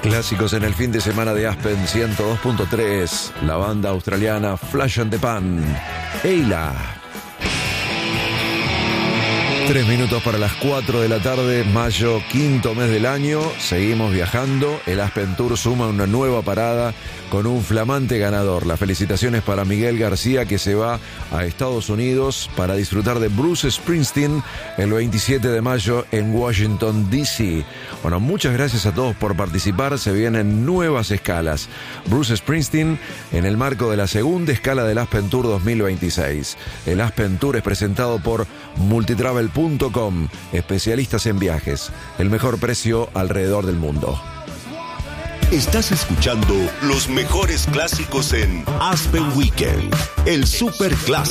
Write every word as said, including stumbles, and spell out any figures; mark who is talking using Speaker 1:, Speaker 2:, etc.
Speaker 1: Clásicos en el fin de semana de Aspen ciento dos punto tres. La banda australiana Flash and the Pan. Eila. Tres minutos para las cuatro de la tarde, mayo, quinto mes del año. Seguimos viajando. El Aspen Tour suma una nueva parada con un flamante ganador. Las felicitaciones para Miguel García, que se va a Estados Unidos para disfrutar de Bruce Springsteen el veintisiete de mayo en Washington, D C Bueno, muchas gracias a todos por participar. Se vienen nuevas escalas. Bruce Springsteen en el marco de la segunda escala del Aspen Tour dos mil veintiséis. El Aspen Tour es presentado por multitravel punto com, especialistas en viajes. El mejor precio alrededor del mundo.
Speaker 2: Estás escuchando los mejores clásicos en Aspen Weekend, el super clásico.